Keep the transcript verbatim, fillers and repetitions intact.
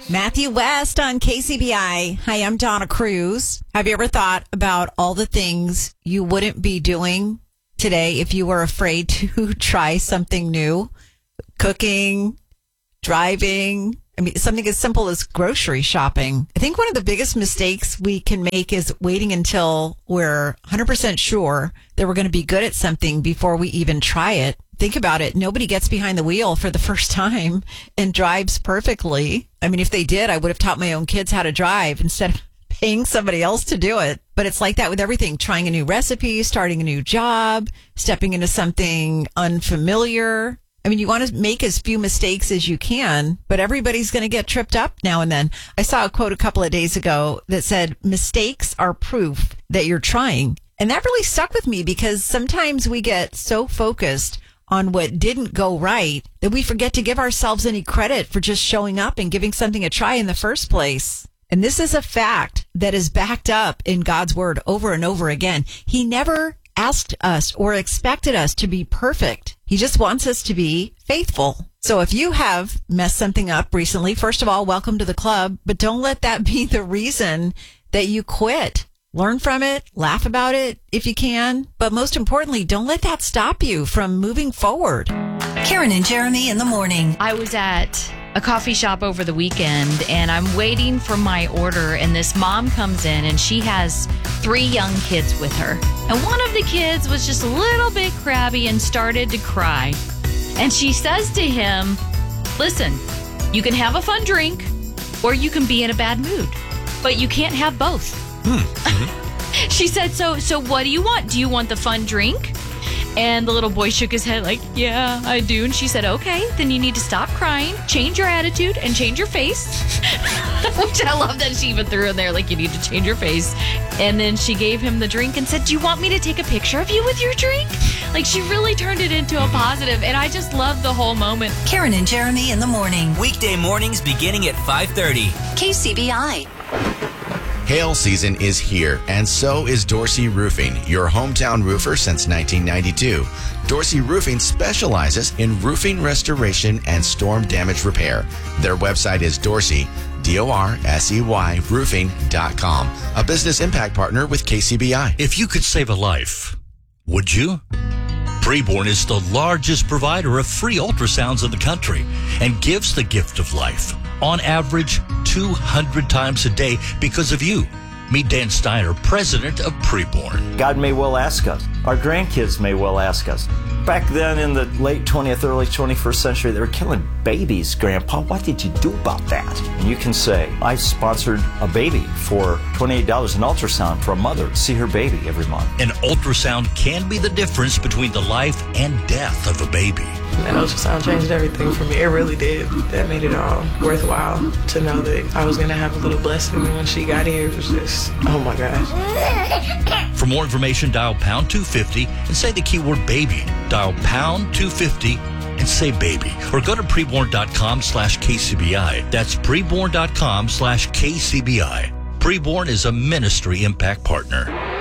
Matthew West on K C B I. Hi, I'm Donna Cruz. Have you ever thought about all the things you wouldn't be doing today if you were afraid to try something new? Cooking, driving, I mean, something as simple as grocery shopping. I think one of the biggest mistakes we can make is waiting until we're one hundred percent sure that we're going to be good at something before we even try it. Think about it. Nobody gets behind the wheel for the first time and drives perfectly. I mean, if they did, I would have taught my own kids how to drive instead of paying somebody else to do it. But it's like that with everything. Trying a new recipe, starting a new job, stepping into something unfamiliar. I mean, you want to make as few mistakes as you can, but everybody's going to get tripped up now and then. I saw a quote a couple of days ago that said, mistakes are proof that you're trying. And that really stuck with me because sometimes we get so focused on what didn't go right that we forget to give ourselves any credit for just showing up and giving something a try in the first place. And this is a fact that is backed up in God's word over and over again. He never asked us or expected us to be perfect. He just wants us to be faithful. So if you have messed something up recently, first of all, welcome to the club, but don't let that be the reason that you quit. Learn from it, laugh about it if you can, but most importantly, don't let that stop you from moving forward. Karen and Jeremy in the morning. I was at a coffee shop over the weekend and I'm waiting for my order, and this mom comes in and she has three young kids with her. And one of the kids was just a little bit crabby and started to cry. And she says to him, listen, you can have a fun drink or you can be in a bad mood, but you can't have both. Mm-hmm. She said, so so what do you want? Do you want the fun drink? And the little boy shook his head like, yeah, I do. And she said, okay, then you need to stop crying, change your attitude, and change your face. Which I love that she even threw in there, like, you need to change your face. And then she gave him the drink and said, do you want me to take a picture of you with your drink? Like, she really turned it into a positive, and I just love the whole moment. Karen and Jeremy in the morning. Weekday mornings beginning at five thirty. K C B I. Hail season is here, and so is Dorsey Roofing, your hometown roofer since nineteen ninety-two. Dorsey Roofing specializes in roofing restoration and storm damage repair. Their website is Dorsey, D O R S E Y, roofing dot com, a business impact partner with K C B I. If you could save a life, would you? Preborn is the largest provider of free ultrasounds in the country and gives the gift of life, on average, two hundred times a day because of you. Meet Dan Steiner, president of Preborn. God may well ask us. Our grandkids may well ask us. Back then in the late twentieth, early twenty-first century, they were killing babies, Grandpa. What did you do about that? And you can say, I sponsored a baby for twenty-eight dollars an ultrasound for a mother to see her baby every month. An ultrasound can be the difference between the life and death of a baby. That ultrasound changed everything for me. It really did. That made it all worthwhile to know that I was going to have a little blessing. And when she got here, it was just, oh my gosh. For more information, dial pound two fifty and say the keyword baby. Dial pound two fifty and say baby. Or go to preborn.com slash KCBI. That's preborn.com slash KCBI. Preborn is a ministry impact partner.